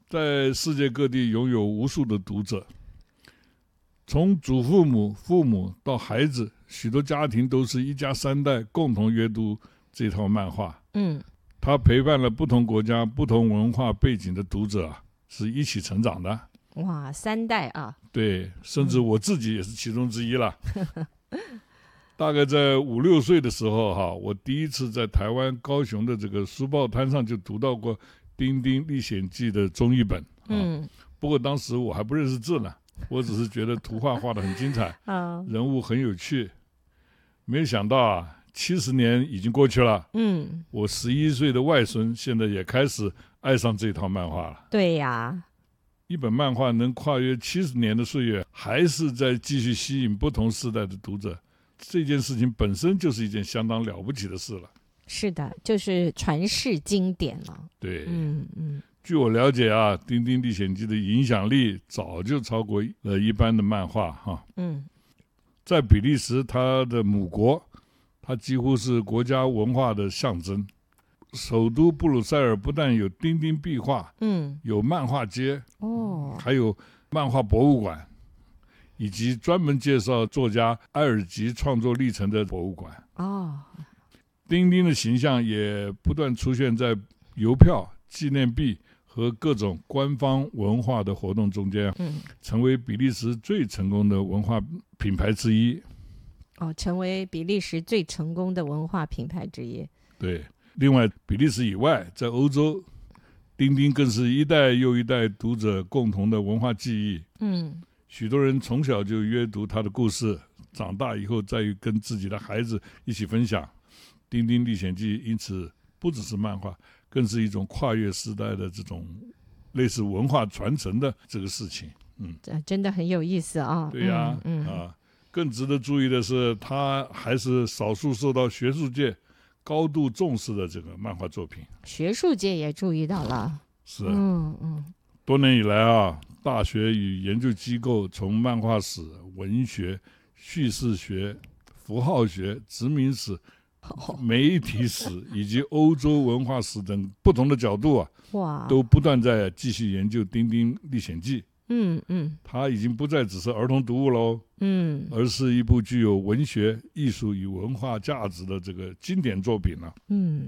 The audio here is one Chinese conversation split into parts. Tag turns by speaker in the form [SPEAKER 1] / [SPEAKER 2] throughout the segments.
[SPEAKER 1] 在世界各地拥有无数的读者，从祖父母、父母到孩子，许多家庭都是一家三代共同阅读这套漫画。它陪伴了不同国家、不同文化背景的读者是一起成长的。
[SPEAKER 2] 哇，三代啊！
[SPEAKER 1] 对，甚至我自己也是其中之一了。大概在5、6岁的时候我第一次在台湾高雄的这个书报摊上就读到过《丁丁历险记》的中译本。不过当时我还不认识字呢，我只是觉得图画画得很精彩，人物很有趣。没想到70年已经过去了。我11岁的外孙现在也开始爱上这套漫画了。
[SPEAKER 2] 对呀，
[SPEAKER 1] 一本漫画能跨越70年的岁月，还是在继续吸引不同世代的读者，这件事情本身就是一件相当了不起的事了。
[SPEAKER 2] 是的，就是传世经典了。
[SPEAKER 1] 对，据我了解《丁丁历险记》的影响力早就超过一般的漫画在比利时，它的母国，它几乎是国家文化的象征。首都布鲁塞尔不但有丁丁壁画，有漫画街，还有漫画博物馆，以及专门介绍作家埃尔吉创作历程的博物馆。丁丁的形象也不断出现在邮票、纪念币和各种官方文化的活动中间，成为比利时最成功的文化品牌之一。
[SPEAKER 2] 成为比利时最成功的文化品牌之一。
[SPEAKER 1] 对，另外比利时以外，在欧洲，丁丁更是一代又一代读者共同的文化记忆。许多人从小就阅读他的故事，长大以后再跟自己的孩子一起分享。丁丁历险记因此不只是漫画，更是一种跨越时代的这种类似文化传承的这个事情。
[SPEAKER 2] 真的很有意思啊。
[SPEAKER 1] 对呀，更值得注意的是，它还是少数受到学术界高度重视的这个漫画作品。
[SPEAKER 2] 学术界也注意到了。
[SPEAKER 1] 是，多年以来大学与研究机构从漫画史、文学、叙事学、符号学、殖民史、媒体史以及欧洲文化史等不同的角度都不断在继续研究《丁丁历险记》。它已经不再只是儿童读物喽，而是一部具有文学、艺术与文化价值的这个经典作品了。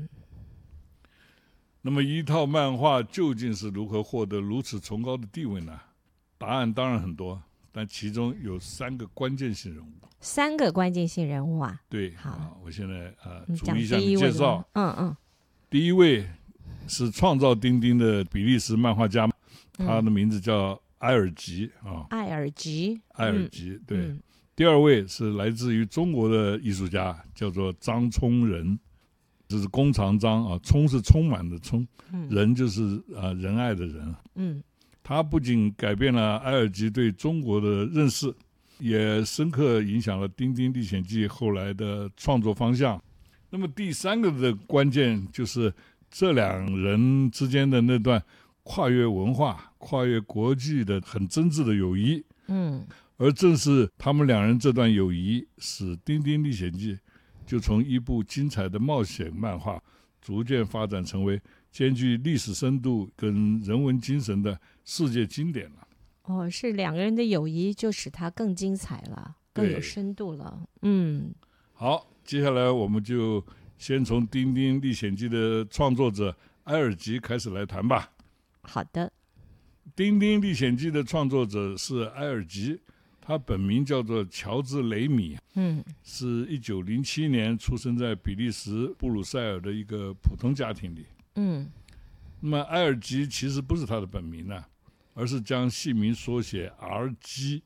[SPEAKER 1] 那么一套漫画究竟是如何获得如此崇高的地位呢？答案当然很多，但其中有3个关键性人物。
[SPEAKER 2] 3个关键性人物啊？
[SPEAKER 1] 对，
[SPEAKER 2] 好，
[SPEAKER 1] 我现在
[SPEAKER 2] 逐一
[SPEAKER 1] 向你介绍。第一位是创造丁丁的比利时漫画家，他的名字叫埃尔吉
[SPEAKER 2] 埃尔吉，
[SPEAKER 1] 对。第2位是来自于中国的艺术家，叫做张充仁，这是弓长张充是充满的充，仁就是仁爱的仁。他不仅改变了埃尔吉对中国的认识，也深刻影响了《丁丁历险记》后来的创作方向。那么第3个的关键就是这2人之间的那段跨越文化、跨越国际的很真挚的友谊。而正是他们2人这段友谊，使《丁丁历险记》就从一部精彩的冒险漫画，逐渐发展成为兼具历史深度跟人文精神的世界经典了。
[SPEAKER 2] 是2个人的友谊就使它更精彩了，更有深度了。
[SPEAKER 1] 好，接下来我们就先从《丁丁历险记》的创作者埃尔吉开始来谈吧。
[SPEAKER 2] 好的。《
[SPEAKER 1] 丁丁历险记》的创作者是埃尔吉，他本名叫做乔治·雷米，是1907年出生在比利时布鲁塞尔的一个普通家庭里。那么埃尔吉其实不是他的本名而是将姓名缩写 RG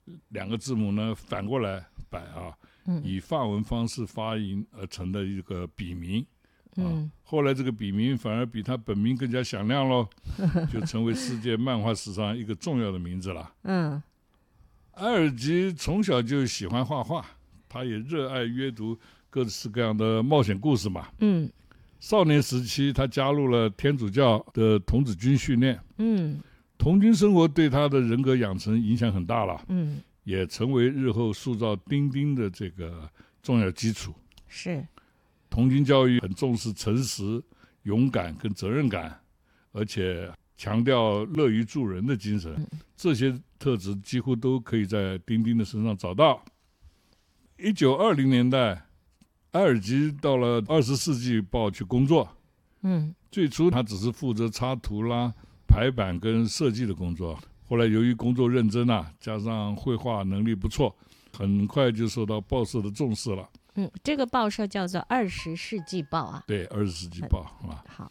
[SPEAKER 1] 2个字母呢反过来摆以法文方式发音而成的一个笔名。后来这个笔名反而比他本名更加响亮咯，就成为世界漫画史上一个重要的名字了。埃尔吉从小就喜欢画画，他也热爱阅读各式各样的冒险故事嘛。少年时期他加入了天主教的童子军训练。童军生活对他的人格养成影响很大了。也成为日后塑造丁丁的这个重要基础。
[SPEAKER 2] 是。
[SPEAKER 1] 童军教育很重视诚实、勇敢跟责任感，而且强调乐于助人的精神，这些特质几乎都可以在丁丁的身上找到。1920年代，埃尔吉到了《20世纪报》去工作。最初他只是负责插图啦、排版跟设计的工作，后来由于工作认真加上绘画能力不错，很快就受到报社的重视了。
[SPEAKER 2] 这个报社叫做《20世纪报》啊。对，
[SPEAKER 1] 《20世纪报》
[SPEAKER 2] 好。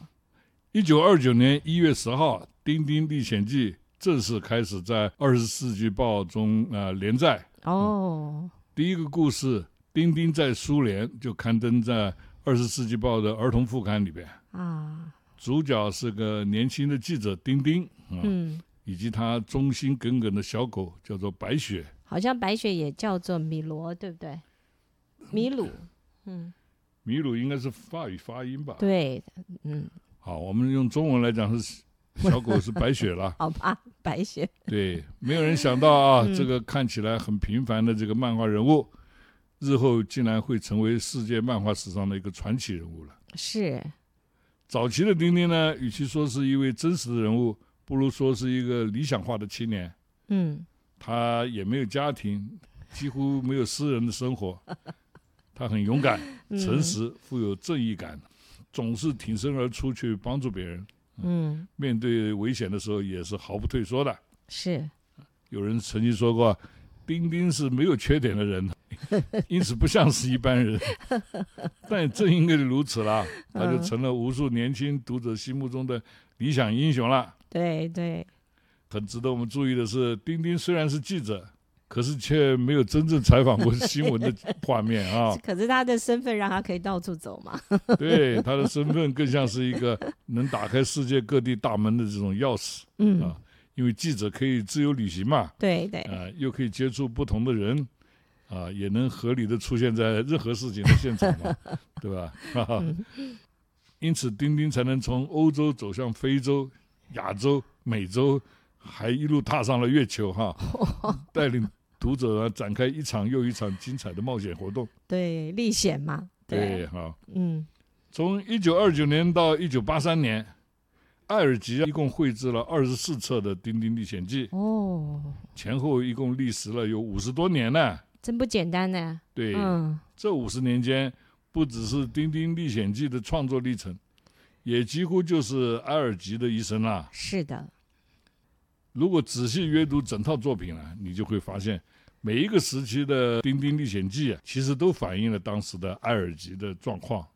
[SPEAKER 1] 1929年1月10号，《丁丁历险记》正式开始在《20世纪报》中连载。第一个故事《丁丁在苏联》就刊登在《20世纪报》的儿童副刊里边。主角是个年轻的记者丁丁，以及他忠心耿耿的小狗叫做白雪。好像白雪也叫做米罗，对不对？米鲁。米鲁应该是法语发音吧？对，好，我们用中文来讲是小狗是白雪了。好吧，白雪。对，没有人想到这个看起来很平凡的这个漫画人物，日后竟然会成为世界漫画史上的一个传奇人物了。是。早期的丁丁呢，与其说是一位真实的人物，不如说是一个理想化的青年。他也没有家庭，几乎没有私人的生活。他很勇敢、诚实、富有正义感，总是挺身而出去帮助别人。面对危险的时候也是毫不退缩的。是。有人曾经说过，丁丁是没有缺点的人，因此不像是一般人。但也正因为如此啦，他就成了无数年轻读者心目中的理想英雄了。对对。很值得我们注意的是，丁丁虽然是记者，可是却没有真正采访过新闻的画面可是他的身份让他可以到处走嘛。对，他的身份更像是一个能打开世界各地大门的这种钥匙。因为记者可以自由旅行嘛。对对。又可以接触不同的人，也能合理的出现在任何事情的现场嘛，对吧？因此，丁丁才能从欧洲走向非洲、亚洲、美洲，还一路踏上了月球带领读者展开一场又一场精彩的冒险活动。对，历险嘛。对，从1929年到1983年，埃尔吉一共绘制了24册的《丁丁历险记》。前后一共历时了有50多年呢。真不简单呢。对，这50年间，不只是《丁丁历险记》的创作历程，也几乎就是埃尔吉的一生啦。是的。如果仔细阅读整套作品你就会发现，每一个时期的《丁丁历险记》其实都反映了当时的埃尔吉的状况。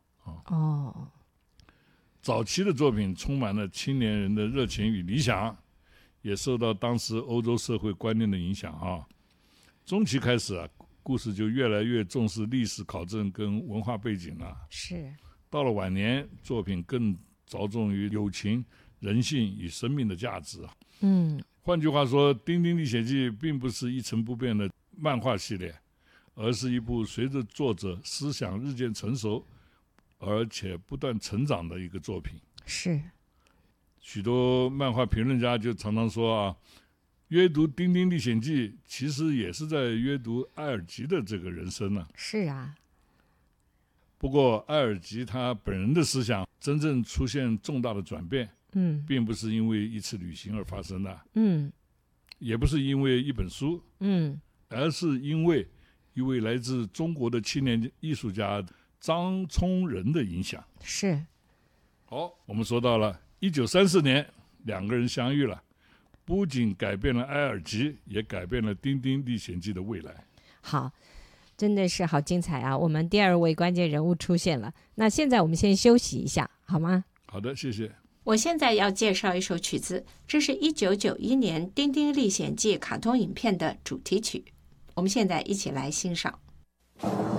[SPEAKER 1] 早期的作品充满了青年人的热情与理想，也受到当时欧洲社会观念的影响中期开始故事就越来越重视历史考证跟文化背景了。是。到了晚年，作品更着重于友情、人性与生命的价值。换句话说，《丁丁历险记》并不是一成不变的漫画系列，而是一部随着作者思想日渐成熟，而且不断成长的一个作品。是。许多漫画评论家就常常说阅读《丁丁历险记》其实也是在阅读埃尔吉的这个人生呢。是啊。不过埃尔吉他本人的思想真正出现重大的转变，并不是因为一次旅行而发生的，也不是因为一本书，而是因为一位来自中国的青年艺术家张聪仁的影响。是。好，我们说到了1934年，两个人相遇了，不仅改变了埃尔吉，也改变了《丁丁历险记》的未来。好，真的是好精彩啊！我们第二位关键人物出现了，那现在我们先休息一下，好吗？好的，谢谢。
[SPEAKER 3] 我现在要介绍一首曲子，这是1991年《丁丁历险记》卡通影片的主题曲，我们现在一起来欣赏。